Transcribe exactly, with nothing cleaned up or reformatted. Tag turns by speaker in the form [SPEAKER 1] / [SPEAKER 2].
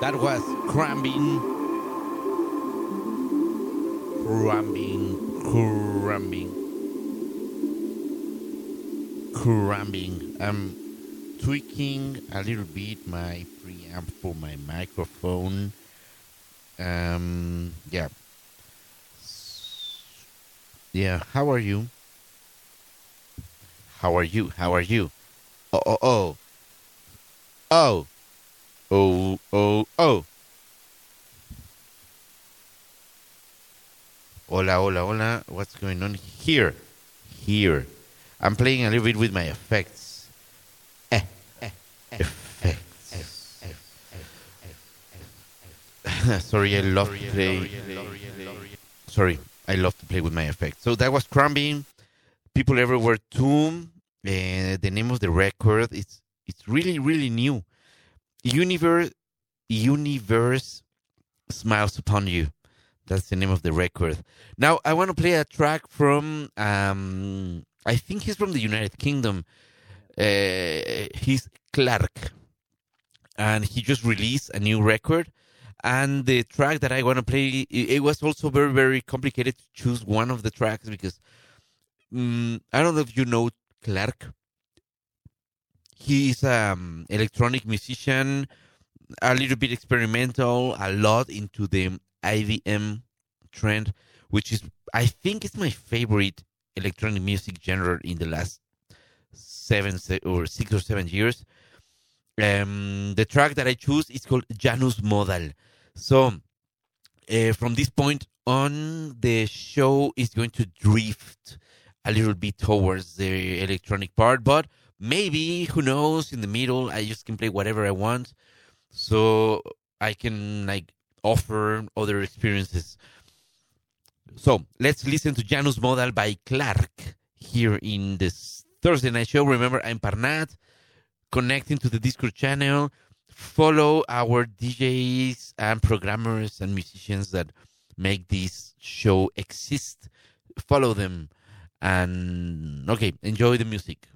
[SPEAKER 1] That was cramping, cramping, cramping, cramping. I'm tweaking a little bit my preamp for my microphone. Um, yeah, yeah. How are you? How are you? How are you? Oh, oh, oh, oh, oh, oh, oh. Hola, hola, hola. What's going on here? Here. I'm playing a little bit with my effects. Eh, effects. Sorry, I love to play. Sorry, I love to play with my effects. So that was Crumbing. People Everywhere two. Uh, the name of the record is it's really really new. Universe Universe Smiles Upon You. That's the name of the record. Now I want to play a track from um I think he's from the United Kingdom. Uh, he's Clark, and he just released a new record. And the track that I want to play, it, it was also very very complicated to choose one of the tracks because um, I don't know if you know Clark. He's um electronic musician, a little bit experimental, a lot into the I D M trend, which is I think it's my favorite electronic music genre in the last seven se- or six or seven years. Um, the track that I choose is called Janus Modal. So uh, from this point on, the show is going to drift a little bit towards the electronic part, but maybe who knows? In the middle, I just can play whatever I want, so I can like offer other experiences. So let's listen to Janus Modal by Clark here in this Thursday night show. Remember, I'm Parnat, connecting to the Discord channel. Follow our D Js and programmers and musicians that make this show exist. Follow them. And okay, enjoy the music.